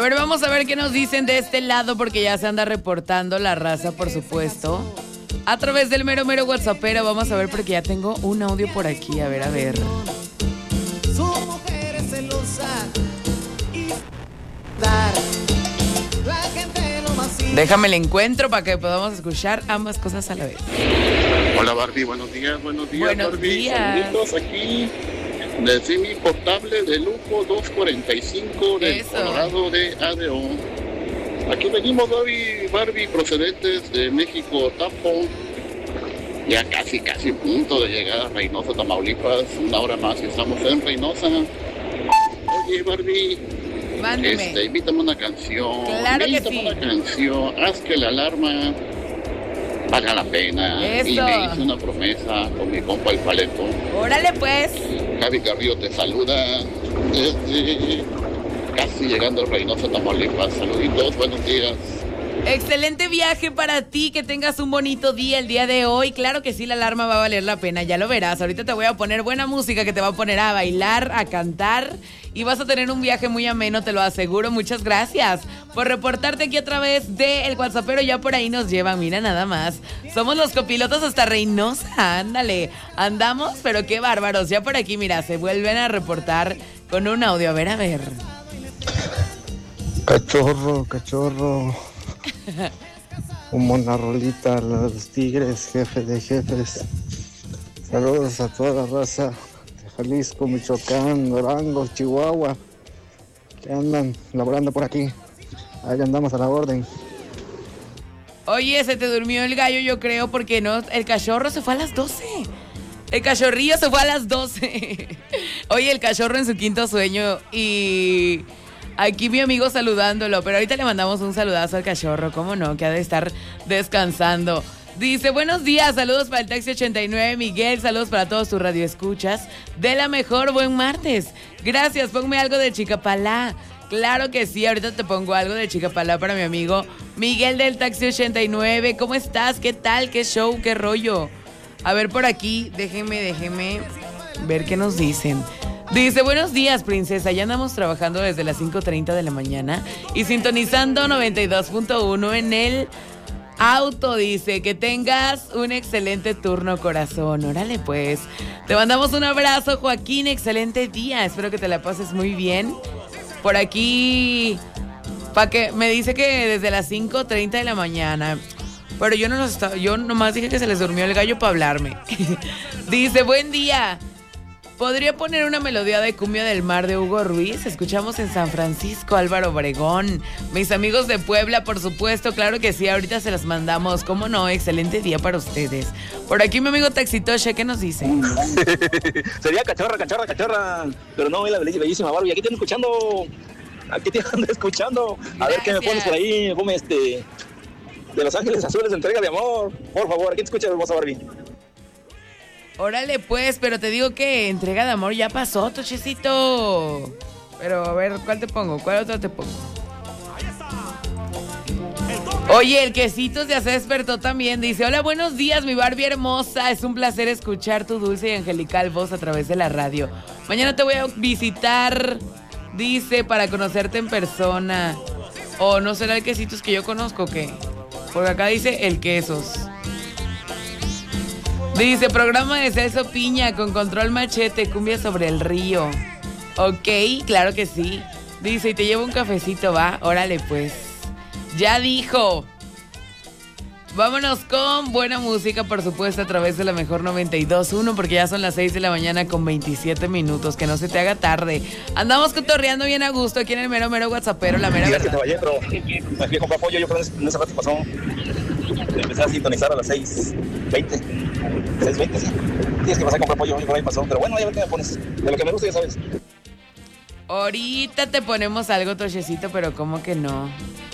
ver, vamos a ver qué nos dicen de este lado, porque ya se anda reportando la raza, por supuesto. A través del mero WhatsAppero, vamos a ver, porque ya tengo un audio por aquí. A ver. Su mujer es celosa y dar. La gente lo vacía. Déjame el encuentro para que podamos escuchar ambas cosas a la vez. Hola Barbie, buenos días Buenos Barbie. días. Saluditos aquí desde mi portable de lujo 245 del Eso. Colorado de ADO. Aquí venimos Barbie, procedentes de México, Tapo. Ya casi punto de llegar a Reynosa, Tamaulipas. Una hora más y estamos en Reynosa. Oye Barbie, Mándeme. invítame una canción. Claro que Invítame sí. una canción. Haz que la alarma valga la pena. Eso. Y me hice una promesa con mi compa el Paleto. Órale, pues. Javi Carrillo te saluda desde casi llegando a Reynosa, Tamaulipas. Saluditos, buenos días. Excelente viaje para ti, que tengas un bonito día el día de hoy. Claro que sí, la alarma va a valer la pena, ya lo verás. Ahorita te voy a poner buena música que te va a poner a bailar, a cantar, y vas a tener un viaje muy ameno, te lo aseguro. Muchas gracias por reportarte aquí a través del WhatsAppero. Ya por ahí nos llevan, mira nada más. Somos los copilotos hasta Reynosa, ándale. Andamos, pero qué bárbaros. Ya por aquí, mira, se vuelven a reportar con un audio. A ver. Cachorro. Una rolita a los Tigres, jefe de jefes. Saludos a toda la raza de Jalisco, Michoacán, Durango, Chihuahua, que andan laborando por aquí. Ahí andamos a la orden. Oye, se te durmió el gallo, yo creo, porque no, el cachorro se fue a las 12. El cachorrillo se fue a las 12. Oye, el cachorro en su quinto sueño y aquí mi amigo saludándolo, pero ahorita le mandamos un saludazo al cachorro, ¿cómo no? Que ha de estar descansando. Dice, buenos días, saludos para el Taxi 89, Miguel, saludos para todos tus radioescuchas. De la mejor, buen martes. Gracias, ponme algo de Chicapalá. Claro que sí, ahorita te pongo algo de Chicapalá para mi amigo Miguel del Taxi 89. ¿Cómo estás? ¿Qué tal? ¿Qué show? ¿Qué rollo? A ver por aquí, déjeme ver qué nos dicen. Dice, buenos días, princesa. Ya andamos trabajando desde las 5:30 de la mañana y sintonizando 92.1 en el auto. Dice, que tengas un excelente turno, corazón. Órale, pues. Te mandamos un abrazo, Joaquín. Excelente día. Espero que te la pases muy bien. Por aquí, me dice que desde las 5:30 de la mañana. Pero yo nomás dije que se les durmió el gallo para hablarme. Dice, buen día. ¿Podría poner una melodía de Cumbia del Mar de Hugo Ruiz? Escuchamos en San Francisco, Álvaro Obregón. Mis amigos de Puebla, por supuesto, claro que sí, ahorita se las mandamos. ¿Cómo no? Excelente día para ustedes. Por aquí mi amigo Taxitoche, ¿qué nos dice? Sería cachorra. Pero no, es la bellísima Barbie. Aquí te ando escuchando. A ver qué me pones por ahí. Ponme de Los Ángeles Azules, entrega de amor. Por favor, aquí te escucha, hermosa Barbie. Órale, pues, pero te digo que entrega de amor ya pasó, Tochecito. Pero a ver, ¿cuál te pongo? ¿Cuál otra te pongo? Oye, el Quesitos ya se despertó también. Dice, hola, buenos días, mi Barbie hermosa. Es un placer escuchar tu dulce y angelical voz a través de la radio. Mañana te voy a visitar, dice, para conocerte en persona. O no será el Quesitos que yo conozco, ¿o qué? Porque acá dice el Quesos. Dice, programa de Celso Piña con Control Machete, cumbia sobre el río. Ok, claro que sí. Dice, y te llevo un cafecito, ¿va? Órale, pues. Ya dijo. Vámonos con buena música, por supuesto, a través de la mejor 92.1, porque ya son las 6 de la mañana con 27 minutos. Que no se te haga tarde. Andamos cotorreando bien a gusto aquí en el mero WhatsAppero, la mera Gracias, verdad. caballero. Me fui a comprar pollo, yo creo que en ese rato pasó. Empecé a sintonizar a las 6:20. 6:20, sí. Tienes que pasar a comprar pollo, yo por ahí pasó. Pero bueno, ya ver qué me pones. De lo que me gusta, ya sabes. Ahorita te ponemos algo, Tochecito, pero ¿cómo que no?